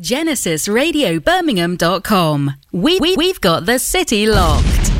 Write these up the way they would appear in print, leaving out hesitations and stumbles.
GenesisRadioBirmingham.com. We've got the city locked.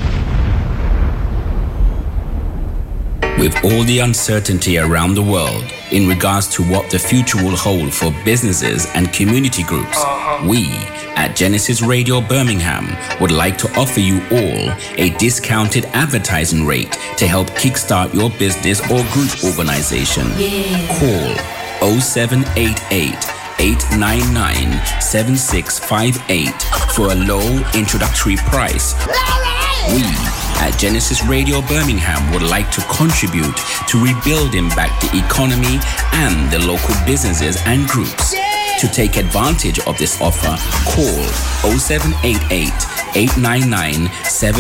With all the uncertainty around the world in regards to what the future will hold for businesses and community groups, we at Genesis Radio Birmingham would like to offer you all a discounted advertising rate to help kickstart your business or group organization. Call 0788 899 7658 for a low introductory price. We at Genesis Radio Birmingham would like to contribute to rebuilding back the economy and the local businesses and groups. To take advantage of this offer, call 0788 899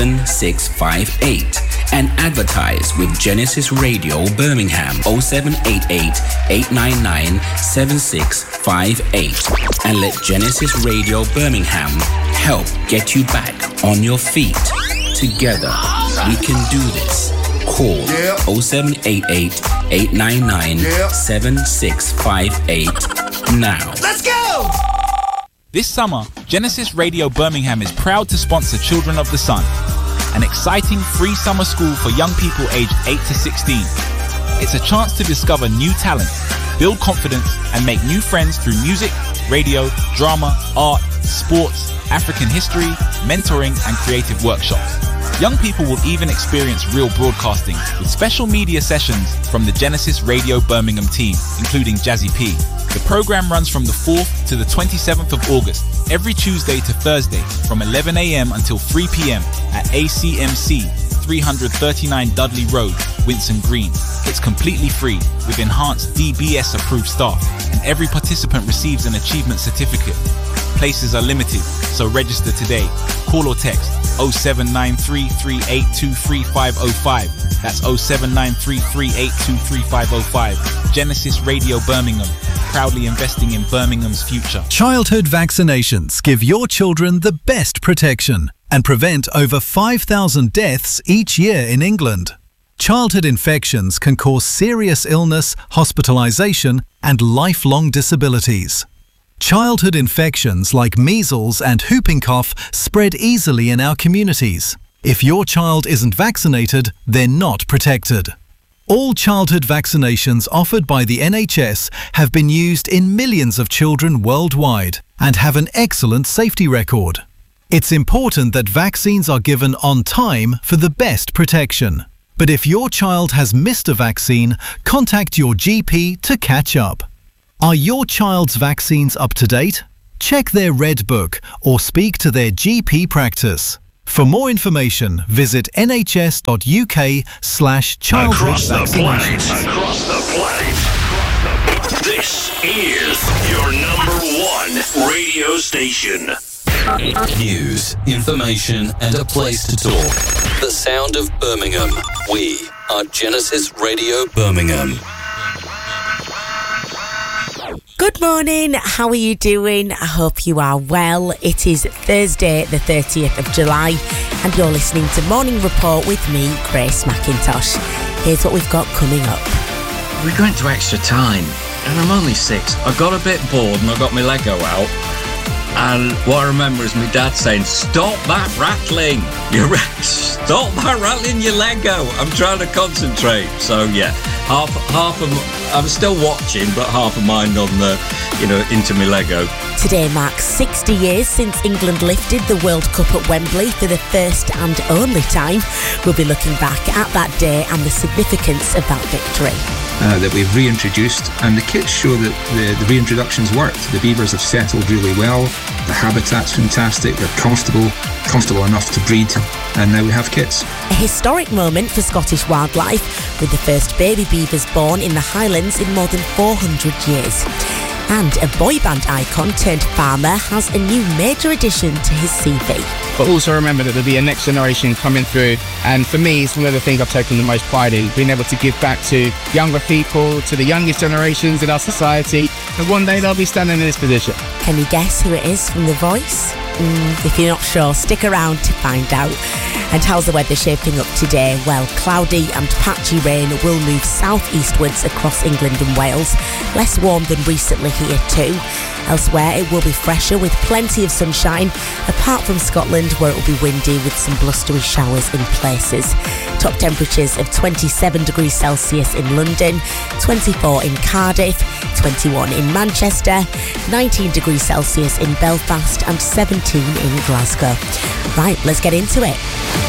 7658 and advertise with Genesis Radio Birmingham 0788 899 7658 and let Genesis Radio Birmingham help get you back on your feet. Together, we can do this. Call 0788 899 7658 now. Let's go! This summer, Genesis Radio Birmingham is proud to sponsor Children of the Sun, an exciting free summer school for young people aged 8 to 16. It's a chance to discover new talent, build confidence, and make new friends through music, radio, drama, art, sports, African history, mentoring, and creative workshops. Young people will even experience real broadcasting with special media sessions from the Genesis Radio Birmingham team, including Jazzy P. The program runs from the 4th to the 27th of August, every Tuesday to Thursday from 11 a.m. until 3 p.m. at ACMC 339 Dudley Road, Winson Green. It's completely free with enhanced DBS approved staff, and every participant receives an achievement certificate. Places are limited, so register today. Call or text 0793 382 3505. That's 0793 382 3505. Genesis Radio Birmingham, proudly investing in Birmingham's future. Childhood vaccinations give your children the best protection and prevent over 5,000 deaths each year in England. Childhood infections can cause serious illness, hospitalisation, and lifelong disabilities. Childhood infections like measles and whooping cough spread easily in our communities. If your child isn't vaccinated, they're not protected. All childhood vaccinations offered by the NHS have been used in millions of children worldwide and have an excellent safety record. It's important that vaccines are given on time for the best protection. But if your child has missed a vaccine, contact your GP to catch up. Are your child's vaccines up to date? Check their Red Book or speak to their GP practice. For more information, visit nhs.uk/childhood vaccinations. Across the planet. This is your #1 radio station. News, information, and a place to talk. The sound of Birmingham. We are Genesis Radio Birmingham. Good morning, how are you doing? I hope you are well. It is Thursday the 30th of July and you're listening to Morning Report with me, Grace McIntosh. Here's what we've got coming up. We're going to extra time and I'm only 6. I got a bit bored and I got my Lego out. And what I remember is my dad saying, "Stop that rattling! Stop that rattling your Lego! I'm trying to concentrate." So yeah, half of I'm still watching, but half of mine on the, into my Lego. Today marks 60 years since England lifted the World Cup at Wembley for the first and only time. We'll be looking back at that day and the significance of that victory. That we've reintroduced, and the kits show that the reintroductions worked. The beavers have settled really well, the habitat's fantastic, they're comfortable enough to breed, and now we have kits. A historic moment for Scottish wildlife, with the first baby beavers born in the Highlands in more than 400 years. And a boy band icon turned farmer has a new major addition to his CV. But also remember that there'll be a next generation coming through, and for me it's one of the things I've taken the most pride in, being able to give back to younger people, to the youngest generations in our society, and one day they'll be standing in this position. Can you guess who it is from the voice? If you're not sure, stick around to find out. And how's the weather shaping up today? Well, cloudy and patchy rain will move south-eastwards across England and Wales. Less warm than recently here too. Elsewhere, it will be fresher with plenty of sunshine, apart from Scotland, where it will be windy with some blustery showers in places. Top temperatures of 27 degrees Celsius in London, 24 in Cardiff, 21 in Manchester, 19 degrees Celsius in Belfast and 17 in Glasgow. Right, let's get into it.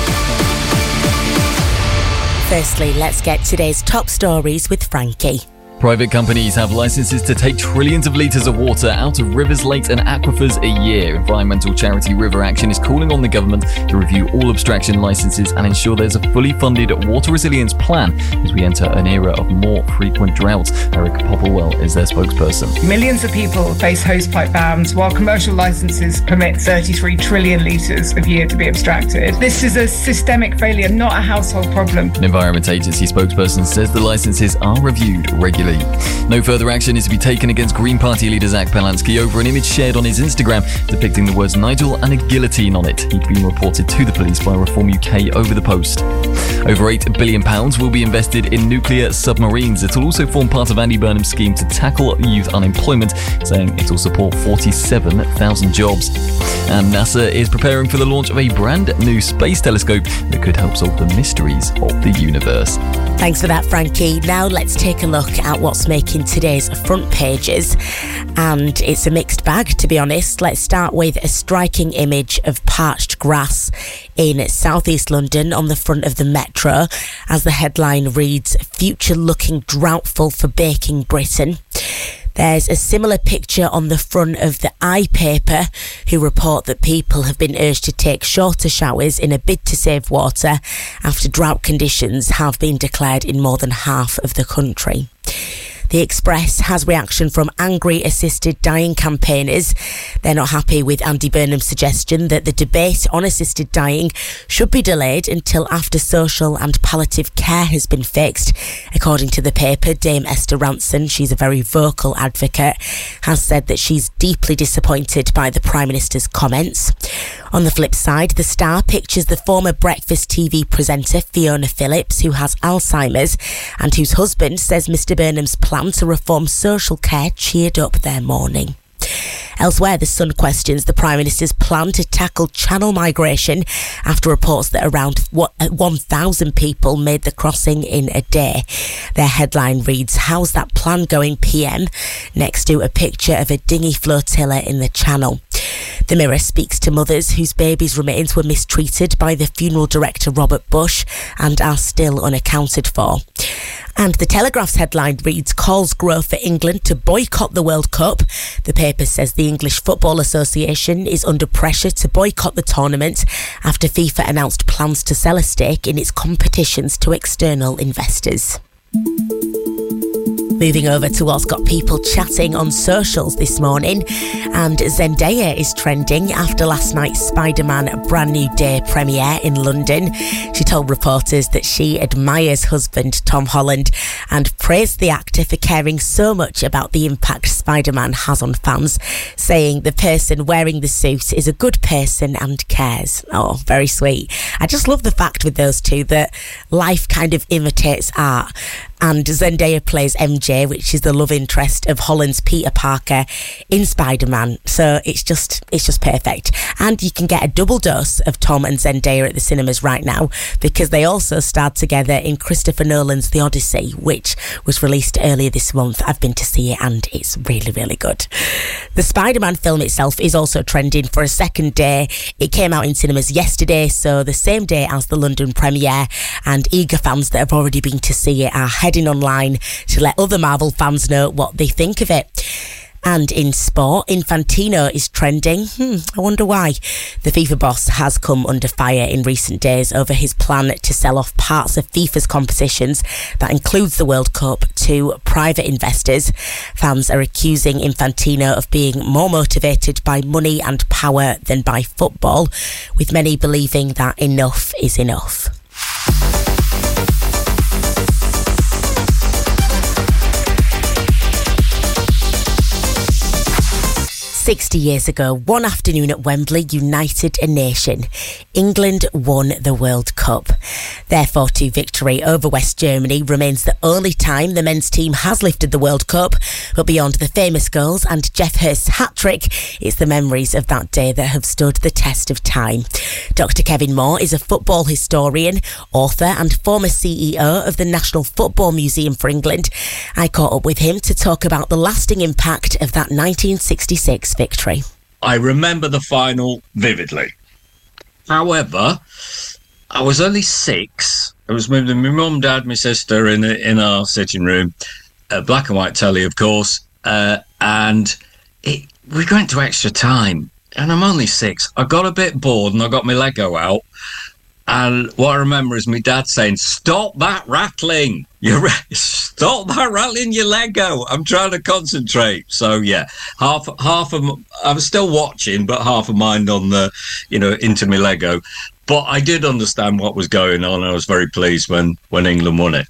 Firstly, let's get today's top stories with Frankie. Private companies have licenses to take trillions of litres of water out of rivers, lakes and aquifers a year. Environmental charity River Action is calling on the government to review all abstraction licenses and ensure there's a fully funded water resilience plan as we enter an era of more frequent droughts. Eric Popplewell is their spokesperson. Millions of people face hosepipe bans while commercial licenses permit 33 trillion litres of year to be abstracted. This is a systemic failure, not a household problem. An Environment Agency spokesperson says the licenses are reviewed regularly. No further action is to be taken against Green Party leader Zach Pelansky over an image shared on his Instagram depicting the words Nigel and a guillotine on it. He'd been reported to the police by Reform UK over the post. Over £8 billion will be invested in nuclear submarines. It will also form part of Andy Burnham's scheme to tackle youth unemployment, saying it will support 47,000 jobs. And NASA is preparing for the launch of a brand new space telescope that could help solve the mysteries of the universe. Thanks for that, Frankie. Now let's take a look at what's making today's front pages. And it's a mixed bag, to be honest. Let's start with a striking image of parched grass in southeast London on the front of the Metro, as the headline reads, "Future looking droughtful for baking Britain." There's a similar picture on the front of the iPaper, who report that people have been urged to take shorter showers in a bid to save water after drought conditions have been declared in more than half of the country. The Express has reaction from angry assisted dying campaigners. They're not happy with Andy Burnham's suggestion that the debate on assisted dying should be delayed until after social and palliative care has been fixed. According to the paper, Dame Esther Ranson, she's a very vocal advocate, has said that she's deeply disappointed by the Prime Minister's comments. On the flip side, The Star pictures the former breakfast TV presenter Fiona Phillips, who has Alzheimer's and whose husband says Mr Burnham's plan to reform social care cheered up their morning. Elsewhere, The Sun questions the Prime Minister's plan to tackle channel migration after reports that around 1,000 people made the crossing in a day. Their headline reads, "How's that plan going, PM?" next to a picture of a dinghy flotilla in the Channel. The Mirror speaks to mothers whose babies' remains were mistreated by the funeral director Robert Bush and are still unaccounted for. And The Telegraph's headline reads, "Calls grow for England to boycott the World Cup." The paper says the English Football Association is under pressure to boycott the tournament after FIFA announced plans to sell a stake in its competitions to external investors. Moving over to what's got people chatting on socials this morning, and Zendaya is trending after last night's Spider-Man Brand New Day premiere in London. She told reporters that she admires husband Tom Holland and praised the actor for caring so much about the impact Spider-Man has on fans, saying the person wearing the suit is a good person and cares. Oh, very sweet. I just love the fact with those two that life kind of imitates art. And Zendaya plays MJ, which is the love interest of Holland's Peter Parker in Spider-Man. So it's just perfect. And you can get a double dose of Tom and Zendaya at the cinemas right now, because they also starred together in Christopher Nolan's The Odyssey, which was released earlier this month. I've been to see it and it's really, really good. The Spider-Man film itself is also trending for a second day. It came out in cinemas yesterday, so the same day as the London premiere, and eager fans that have already been to see it are heading online to let other Marvel fans know what they think of it. And in sport, Infantino is trending. I wonder why. The FIFA boss has come under fire in recent days over his plan to sell off parts of FIFA's competitions, that includes the World Cup, to private investors. Fans are accusing Infantino of being more motivated by money and power than by football, with many believing that enough is enough. 60 years ago, one afternoon at Wembley united a nation. England won the World Cup. Their 4-2 victory over West Germany remains the only time the men's team has lifted the World Cup. But beyond the famous goals and Geoff Hurst's hat-trick, it's the memories of that day that have stood the test of time. Dr. Kevin Moore is a football historian, author and former CEO of the National Football Museum for England. I caught up with him to talk about the lasting impact of that 1966 victory. I remember the final vividly. However, I was only 6. I was with my mum, dad, my sister in our sitting room, black and white telly, of course, and we went to extra time. And I'm only 6. I got a bit bored and I got my Lego out. And what I remember is my dad saying, "Stop that rattling! Stop that rattling your Lego! I'm trying to concentrate." So yeah, half of I was still watching, but half of mind on the, into my Lego. But I did understand what was going on. I was very pleased when England won it.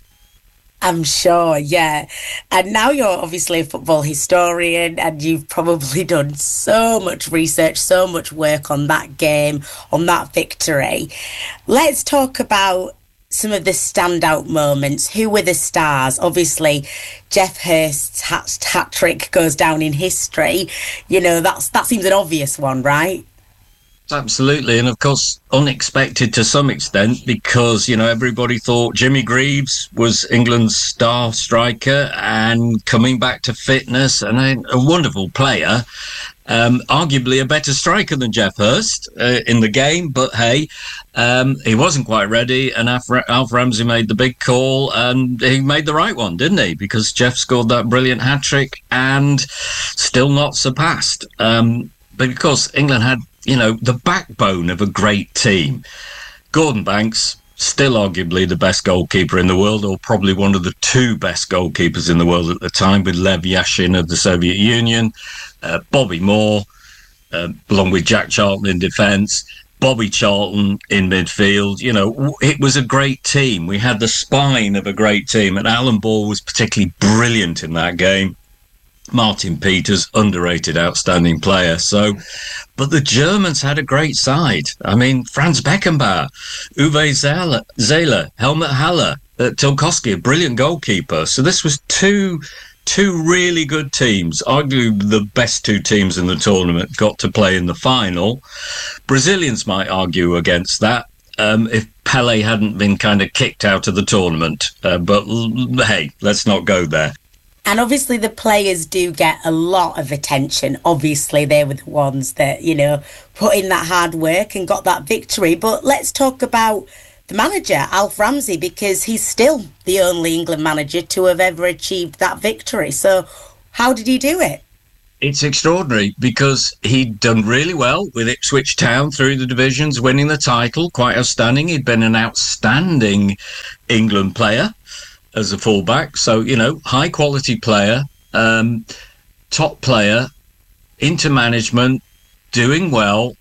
I'm sure, yeah. And now you're obviously a football historian and you've probably done so much research, so much work on that game, on that victory. Let's talk about some of the standout moments. Who were the stars? Obviously, Geoff Hurst's hat-trick goes down in history. That seems an obvious one, right? Absolutely, and of course unexpected to some extent because everybody thought Jimmy Greaves was England's star striker and coming back to fitness and a wonderful player, arguably a better striker than Geoff Hurst in the game, but hey, he wasn't quite ready, and Alf Ramsey made the big call, and he made the right one, didn't he? Because Geoff scored that brilliant hat-trick and still not surpassed. But of course England had the backbone of a great team. Gordon Banks, still arguably the best goalkeeper in the world, or probably one of the 2 best goalkeepers in the world at the time, with Lev Yashin of the Soviet Union, Bobby Moore, along with Jack Charlton in defence, Bobby Charlton in midfield. It was a great team. We had the spine of a great team, and Alan Ball was particularly brilliant in that game. Martin Peters, underrated, outstanding player. But the Germans had a great side. I mean, Franz Beckenbauer, Uwe Seeler, Helmut Haller, Tilkowski, a brilliant goalkeeper. So this was two really good teams. Arguably the best 2 teams in the tournament got to play in the final. Brazilians might argue against that if Pelé hadn't been kind of kicked out of the tournament. But hey, let's not go there. And obviously the players do get a lot of attention. Obviously they were the ones that, put in that hard work and got that victory. But let's talk about the manager, Alf Ramsey, because he's still the only England manager to have ever achieved that victory. So how did he do it? It's extraordinary because he'd done really well with Ipswich Town through the divisions, winning the title, quite outstanding. He'd been an outstanding England player as a fullback, so high quality player, top player, into management, doing well.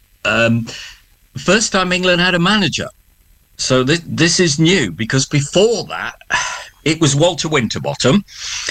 First time England had a manager, so this is new, because before that it was Walter Winterbottom,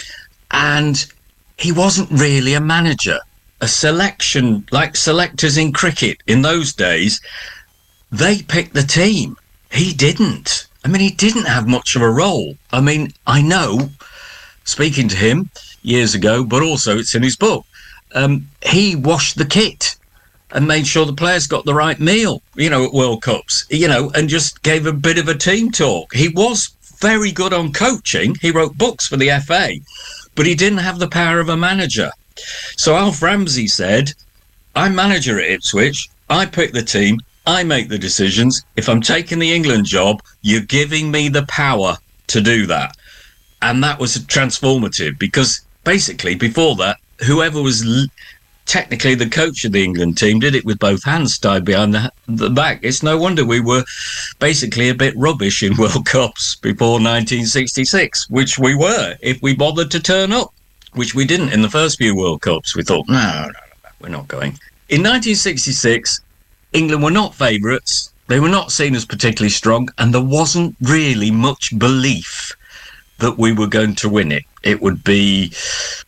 and he wasn't really a manager. A selection, like selectors in cricket in those days, they picked the team. He didn't. I mean, he didn't have much of a role. I mean, I know, speaking to him years ago, but also it's in his book, he washed the kit and made sure the players got the right meal, at World Cups, and just gave a bit of a team talk. He was very good on coaching. He wrote books for the FA, but he didn't have the power of a manager. So Alf Ramsey said, "I'm manager at Ipswich. I pick the team. I make the decisions. If I'm taking the England job, you're giving me the power to do that." And that was transformative, because basically before that, whoever was technically the coach of the England team did it with both hands tied behind the back. It's no wonder we were basically a bit rubbish in World Cups before 1966, which we were, if we bothered to turn up, which we didn't in the first few World Cups. We thought, no, we're not going. In 1966, England were not favourites. They were not seen as particularly strong, and there wasn't really much belief that we were going to win it. It would be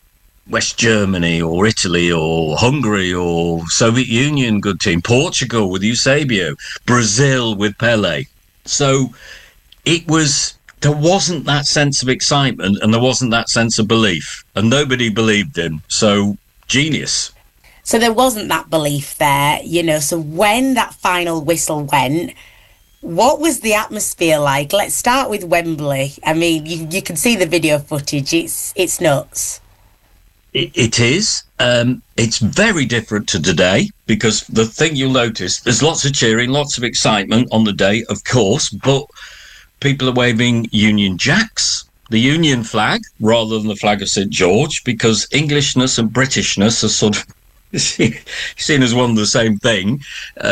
West Germany or Italy or Hungary or Soviet Union, good team, Portugal with Eusebio, Brazil with Pele. So there wasn't that sense of excitement and there wasn't that sense of belief, and nobody believed him. So genius. So there wasn't that belief there, so when that final whistle went, what was the atmosphere like? Let's start with Wembley. I mean, you can see the video footage. It's nuts. It is. It's very different to today, because the thing you'll notice, there's lots of cheering, lots of excitement on the day, of course, but people are waving Union Jacks, the Union flag, rather than the flag of St. George, because Englishness and Britishness are sort of seen as one of the same thing.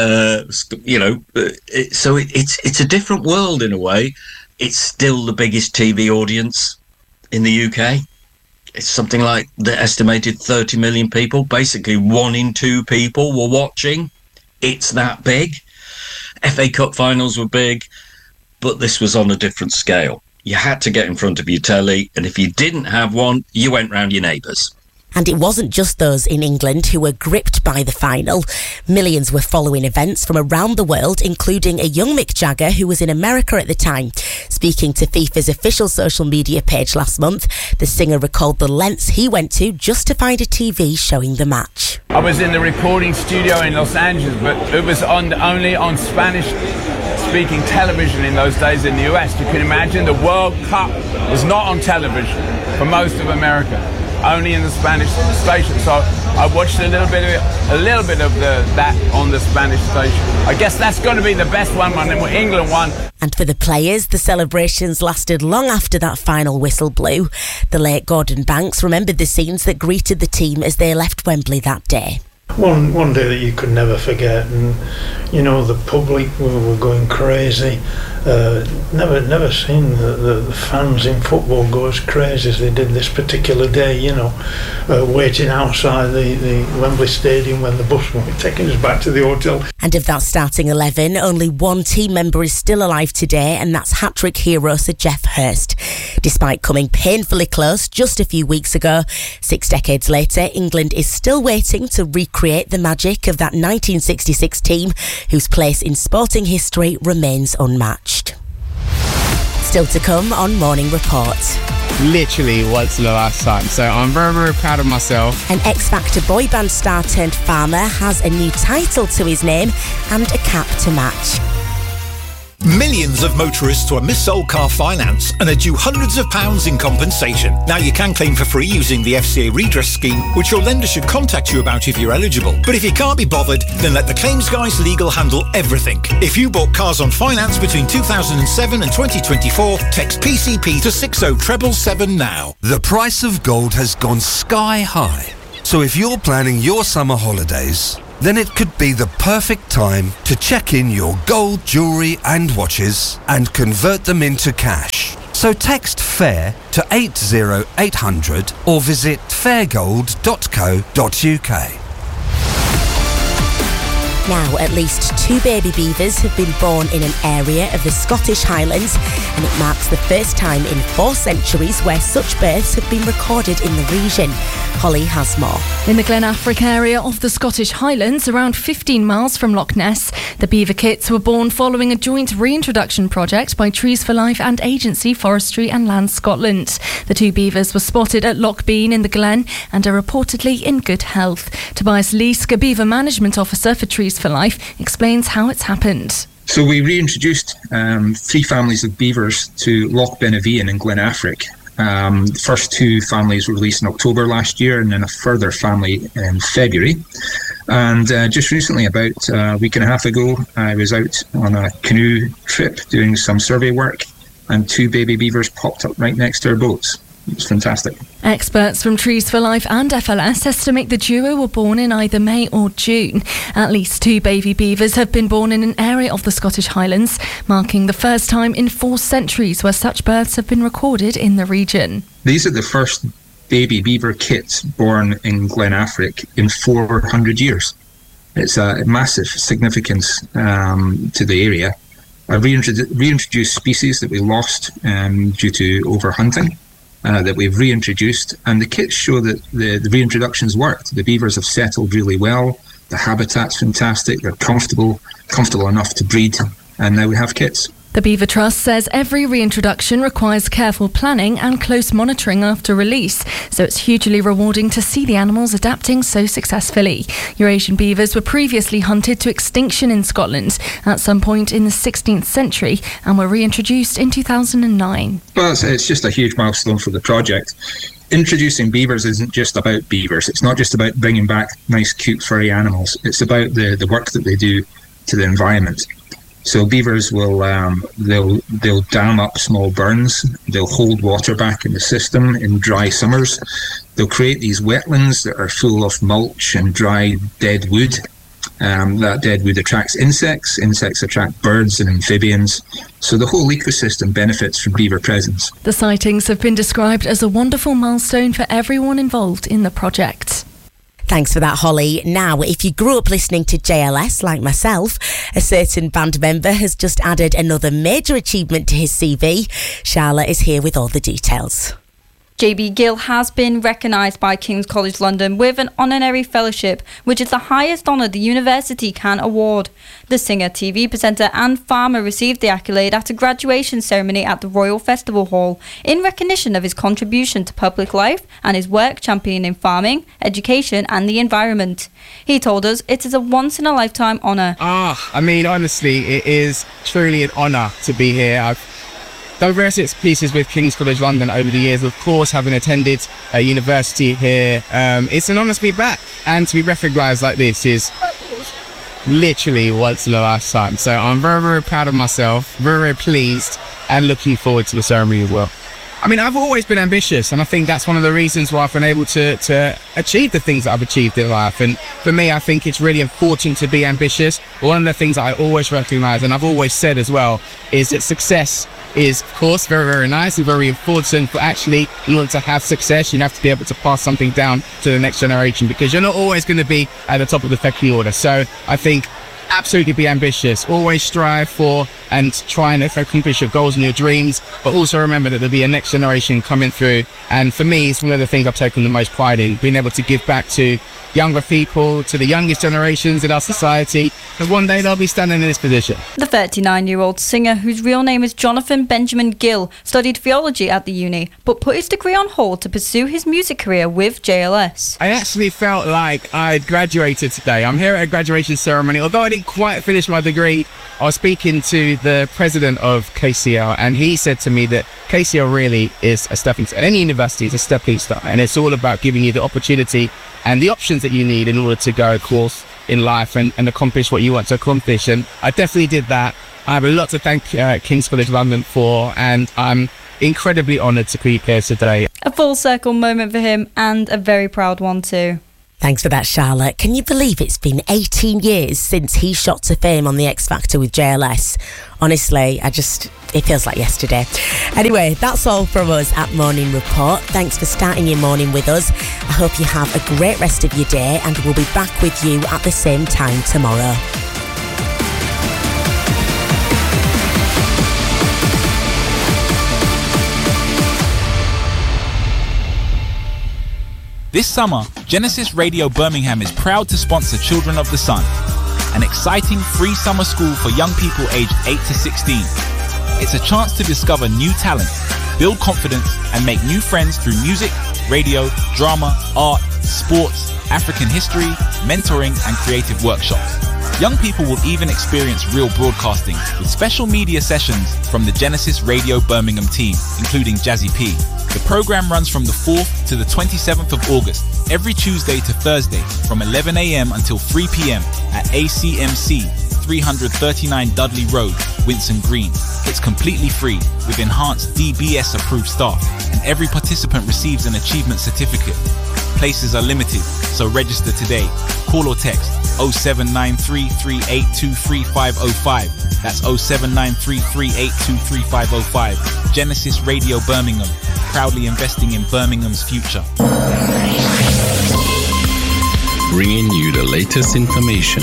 So it's a different world in a way. It's still the biggest TV audience in the UK. It's something like the estimated 30 million people. Basically, 1 in 2 people were watching. It's that big. FA Cup finals were big, but this was on a different scale. You had to get in front of your telly, and if you didn't have one, you went round your neighbours. And it wasn't just those in England who were gripped by the final. Millions were following events from around the world, including a young Mick Jagger who was in America at the time. Speaking to FIFA's official social media page last month, the singer recalled the lengths he went to just to find a TV showing the match. I was in the recording studio in Los Angeles, but it was only on Spanish-speaking television in those days in the US. You can imagine the World Cup was not on television for most of America, only in the Spanish station. So I watched a little bit of that on the Spanish station. I guess that's going to be the best one when England won. And for the players, the celebrations lasted long after that final whistle blew. The late Gordon Banks remembered the scenes that greeted the team as they left Wembley that day. One day that you could never forget, and the public were going crazy. Never seen the fans in football go as crazy as they did this particular day. Waiting outside the Wembley Stadium when the bus will be taking us back to the hotel. And of that starting 11, only one team member is still alive today, and that's hat-trick hero Sir Geoff Hurst. Despite coming painfully close just a few weeks ago, 6 decades later, England is still waiting to recreate the magic of that 1966 team, whose place in sporting history remains unmatched. Still to come on Morning Report. Literally once in the lifetime, so I'm very, very proud of myself. An X Factor boy band star turned farmer has a new title to his name and a cap to match. Millions of motorists were mis-sold car finance and are due hundreds of pounds in compensation. Now you can claim for free using the FCA redress scheme, which your lender should contact you about if you're eligible. But if you can't be bothered, then let the Claims Guys Legal handle everything. If you bought cars on finance between 2007 and 2024, text PCP to 60777 now. The price of gold has gone sky high. So if you're planning your summer holidays, then it could be the perfect time to check in your gold, jewellery and watches and convert them into cash. So text FAIR to 80800 or visit fairgold.co.uk. Now, at least 2 baby beavers have been born in an area of the Scottish Highlands, and it marks the first time in 4 centuries where such births have been recorded in the region. Holly has more. In the Glen Affric area of the Scottish Highlands, around 15 miles from Loch Ness, the beaver kits were born following a joint reintroduction project by Trees for Life and Agency Forestry and Land Scotland. The 2 beavers were spotted at Loch Bean in the Glen and are reportedly in good health. Tobias Leask, a beaver management officer for Trees for Life, explains how it's happened. So we reintroduced 3 families of beavers to Loch Benevian in Glen Affric. The first 2 families were released in October last year, and then a further family in February. And just recently, about a week and a half ago, I was out on a canoe trip doing some survey work, and 2 baby beavers popped up right next to our boats. It was fantastic. Experts from Trees for Life and FLS estimate the duo were born in either May or June. At least 2 baby beavers have been born in an area of the Scottish Highlands, marking the first time in 4 centuries where such births have been recorded in the region. These are the first baby beaver kits born in Glen Affric in 400 years. It's a massive significance to the area. A reintroduced species that we lost due to overhunting. that we've reintroduced, and the kits show that the reintroductions worked. The beavers have settled really well. The habitat's fantastic. They're comfortable enough to breed, and now we have kits. The Beaver Trust says every reintroduction requires careful planning and close monitoring after release, so it's hugely rewarding to see the animals adapting so successfully. Eurasian beavers were previously hunted to extinction in Scotland at some point in the 16th century and were reintroduced in 2009. Well, it's just a huge milestone for the project. Introducing beavers isn't just about beavers. It's not just about bringing back nice, cute, furry animals. It's about the work that they do to the environment. So beavers will they'll dam up small burns. They'll hold water back in the system in dry summers. They'll create these wetlands that are full of mulch and dry dead wood. That dead wood attracts insects. Insects attract birds and amphibians. So the whole ecosystem benefits from beaver presence. The sightings have been described as a wonderful milestone for everyone involved in the project. Thanks for that, Holly. Now, if you grew up listening to JLS like myself, a certain band member has just added another major achievement to his CV. Charlotte is here with all the details. JB Gill has been recognised by King's College London with an honorary fellowship, which is the highest honour the university can award. The singer, TV presenter and farmer received the accolade at a graduation ceremony at the Royal Festival Hall in recognition of his contribution to public life and his work championing farming, education and the environment. He told us it is a once-in-a-lifetime honour. Honestly, it is truly an honour to be here. I've done various pieces with King's College London over the years, of course, having attended a university here. It's an honour to be back, and to be recognised like this is literally once in a lifetime. So I'm very, very proud of myself, very, very pleased, and looking forward to the ceremony as well. I've always been ambitious, and I think that's one of the reasons why I've been able to achieve the things that I've achieved in life. And for me, I think it's really important to be ambitious. One of the things that I always recognise, and I've always said as well, is that success is, of course, very, very nice and very important, but actually, in order to have success, you have to be able to pass something down to the next generation, because you're not always going to be at the top of the pecking order. So I think absolutely be ambitious, always strive for and try and accomplish your goals and your dreams, but also remember that there'll be a next generation coming through. And for me, it's one of the things I've taken the most pride in, being able to give back to younger people, to the youngest generations in our society, and one day they'll be standing in this position. The 39-year-old singer, whose real name is Jonathan Benjamin Gill, studied theology at the uni, but put his degree on hold to pursue his music career with JLS. I actually felt like I'd graduated today. I'm here at a graduation ceremony. Although I didn't quite finish my degree, I was speaking to the president of KCL, and he said to me that KCL really is a stepping stone. Any university is a stepping stone, and it's all about giving you the opportunity and the options that you need in order to go, of course, in life and accomplish what you want to accomplish. And I definitely did that. I have a lot to thank King's College London for, and I'm incredibly honoured to be here today. A full circle moment for him, and a very proud one too. Thanks for that, Charlotte. Can you believe it's been 18 years since he shot to fame on The X Factor with JLS? Honestly, it feels like yesterday. Anyway, that's all from us at Morning Report. Thanks for starting your morning with us. I hope you have a great rest of your day, and we'll be back with you at the same time tomorrow. This summer, Genesis Radio Birmingham is proud to sponsor Children of the Sun, an exciting free summer school for young people aged 8 to 16. It's a chance to discover new talent, build confidence, and make new friends through music, radio, drama, art, sports, African history, mentoring, and creative workshops. Young people will even experience real broadcasting with special media sessions from the Genesis Radio Birmingham team, including Jazzy P. The program runs from the 4th to the 27th of August, every Tuesday to Thursday from 11 a.m. until 3 p.m. at ACMC 339 Dudley Road, Winson Green. It's completely free with enhanced DBS approved staff, and every participant receives an achievement certificate. Places are limited, so register today. Call or text 0793 382 3505. That's 0793 382 3505. Genesis Radio Birmingham, proudly investing in Birmingham's future. Bringing you the latest information.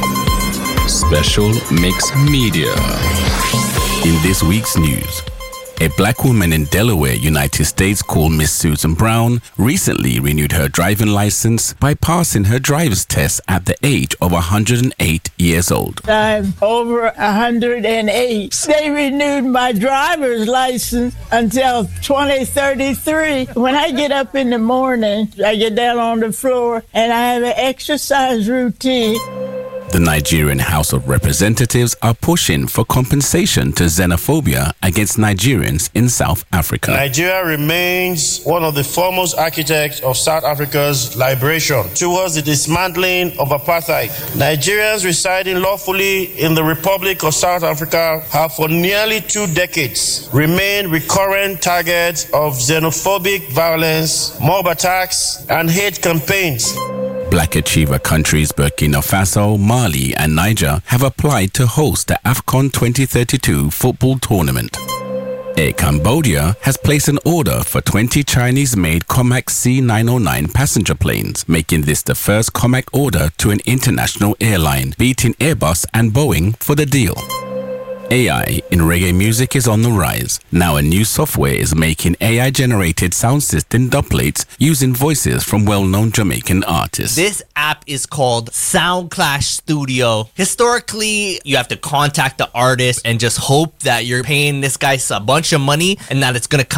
Special Mix Media. In this week's news, A black woman in Delaware, United States, called Miss Susan Brown recently renewed her driving license by passing her driver's test at the age of 108 years old. I'm over 108. They renewed my driver's license until 2033. When I get up in the morning, I get down on the floor and I have an exercise routine. The Nigerian House of Representatives are pushing for compensation to xenophobia against Nigerians in South Africa. Nigeria remains one of the foremost architects of South Africa's liberation towards the dismantling of apartheid. Nigerians residing lawfully in the Republic of South Africa have for nearly 2 decades remained recurrent targets of xenophobic violence, mob attacks, and hate campaigns. Black Achiever countries Burkina Faso, Mali, and Niger have applied to host the AFCON 2032 football tournament. Air Cambodia has placed an order for 20 Chinese-made Comac C909 passenger planes, making this the first Comac order to an international airline, beating Airbus and Boeing for the deal. AI in reggae music is on the rise. Now a new software is making AI-generated sound system dubplates using voices from well-known Jamaican artists. This app is called Sound Clash Studio. Historically, you have to contact the artist and just hope that you're paying this guy a bunch of money and that it's going to